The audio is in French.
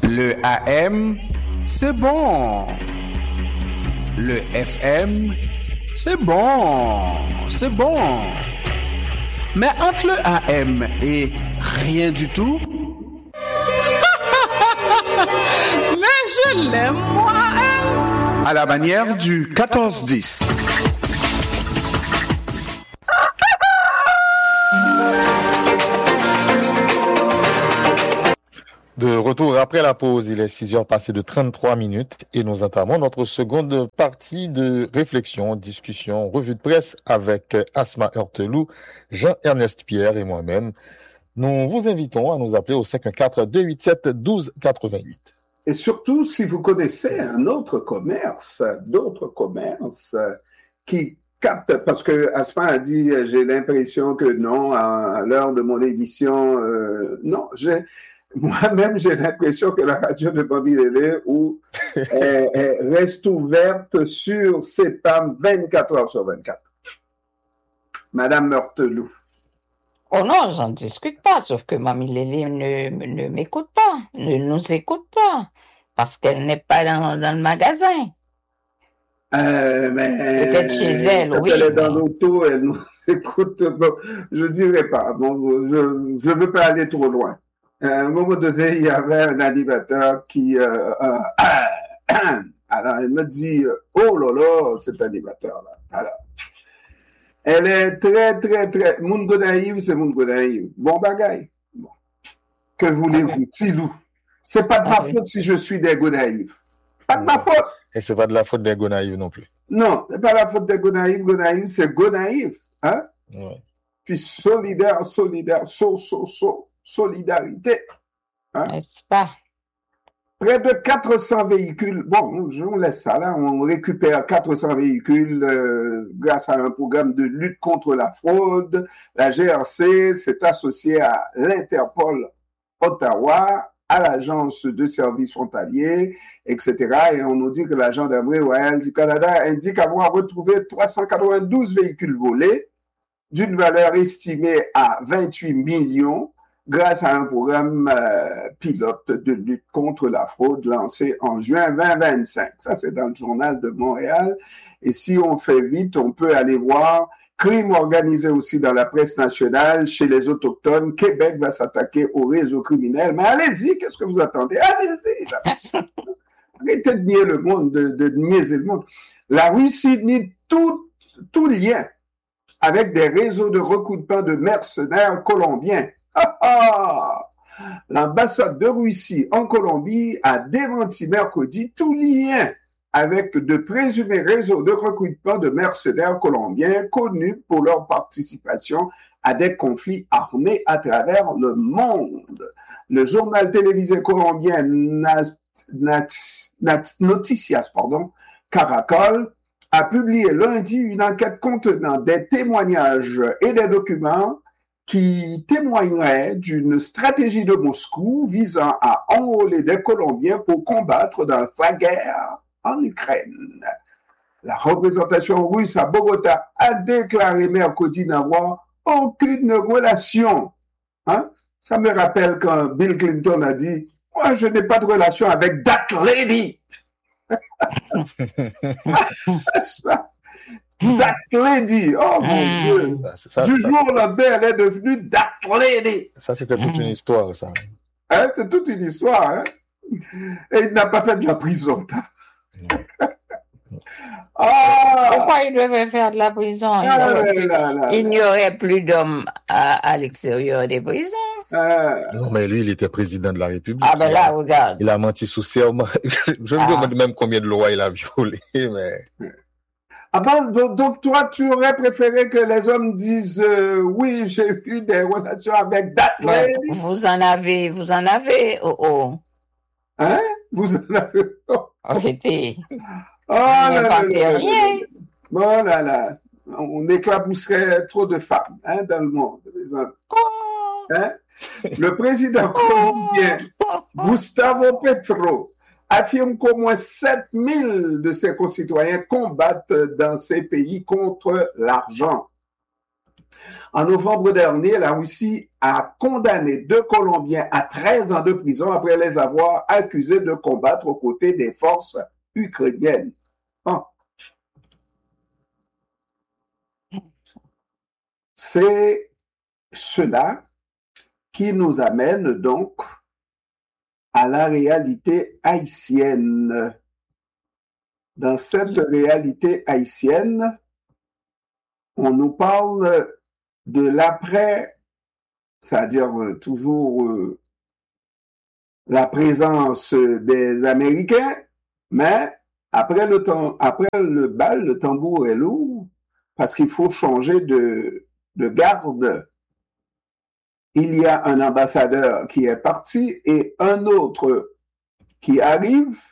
Le AM, c'est bon. Le FM, c'est bon. C'est bon. Mais entre le AM et rien du tout... Mais je l'aime, moi, hein? À la manière du 14-10. De retour après la pause, il est 6h passé de 33 minutes et nous entamons notre seconde partie de réflexion, discussion, revue de presse avec Asma Heurtelou, Jean-Ernest Pierre et moi-même. Nous vous invitons à nous appeler au 514-287-1288. Et surtout, si vous connaissez d'autres commerces qui captent, parce que Asma a dit, j'ai l'impression que non, à l'heure de mon émission, non, moi-même, j'ai l'impression que la radio de Bobby Lélé reste ouverte sur CEPAM 24 heures sur 24. Madame Heurtelou. Oh non, j'en discute pas, sauf que Mamie Lélé ne m'écoute pas, ne nous écoute pas, parce qu'elle n'est pas dans le magasin. Mais peut-être chez elle, oui. Elle est dans l'auto, elle nous écoute. Bon, je dirais pas. Bon, je veux pas aller trop loin. À un moment donné, il y avait un animateur qui... alors, elle me dit, oh là là, cet animateur-là. Alors, elle est très, très, très... Moun Gonaïve, c'est Moun Gonaïve. Bon bagaille. Bon. Que voulez-vous, Tilou? C'est pas de ma faute si je suis des Gonaïves. Pas de ma faute. Et c'est pas de la faute des Gonaïves non plus. Non, c'est pas la faute des Gonaïves. Gonaïve, c'est Gonaïve. Hein? Ouais. Puis solidarité. Hein? N'est-ce pas? Près de 400 véhicules. Bon, on laisse ça là. On récupère 400 véhicules grâce à un programme de lutte contre la fraude. La GRC s'est associée à l'Interpol Ottawa, à l'Agence de services frontaliers, etc. Et on nous dit que la gendarmerie royale du Canada indique avoir retrouvé 392 véhicules volés d'une valeur estimée à 28 millions grâce à un programme pilote de lutte contre la fraude lancé en juin 2025. Ça, c'est dans le Journal de Montréal. Et si on fait vite, on peut aller voir crime organisé aussi dans la presse nationale chez les Autochtones. Québec va s'attaquer au réseau criminel. Mais allez-y, qu'est-ce que vous attendez? Allez-y! Arrêtez de nier le monde, de niaiser le monde. La Russie nie tout lien avec des réseaux de recrutement de mercenaires colombiens. L'ambassade de Russie en Colombie a démenti mercredi tout lien avec de présumés réseaux de recrutement de mercenaires colombiens connus pour leur participation à des conflits armés à travers le monde. Le journal télévisé colombien Noticias Caracol a publié lundi une enquête contenant des témoignages et des documents qui témoignerait d'une stratégie de Moscou visant à enrôler des Colombiens pour combattre dans sa guerre en Ukraine. La représentation russe à Bogota a déclaré mercredi n'avoir aucune relation. Hein? Ça me rappelle quand Bill Clinton a dit « Moi, je n'ai pas de relation avec that lady ». That lady, oh mon Dieu! Du jour au lendemain, elle est devenue that lady. Ça, c'était toute une histoire, ça. Hein? C'est toute une histoire, hein? Et il n'a pas fait de la prison. Pourquoi il devait faire de la prison? Il n'y aurait plus d'hommes à l'extérieur des prisons. Non, mais lui, il était président de la République. Ah ben là, regarde. Il a menti sous serment. Je me demande même combien de lois il a violées, mais... Ah bon, donc toi, tu aurais préféré que les hommes disent oui, j'ai eu des relations avec that lady. Vous en avez, oh. Hein? Vous en avez, Arrêtez. Oh là là. Rien. Oh là là. On éclabousserait trop de femmes, hein, dans le monde, les hommes. Hein? Le président colombien, Gustavo Petro, affirme qu'au moins 7000 de ses concitoyens combattent dans ces pays contre l'argent. En novembre dernier, la Russie a condamné 2 Colombiens à 13 ans de prison après les avoir accusés de combattre aux côtés des forces ukrainiennes. Oh. C'est cela qui nous amène donc à la réalité haïtienne. Dans cette réalité haïtienne, on nous parle de l'après, c'est-à-dire toujours la présence des Américains, mais après le bal, le tambour est lourd, parce qu'il faut changer de garde. Il y a un ambassadeur qui est parti et un autre qui arrive.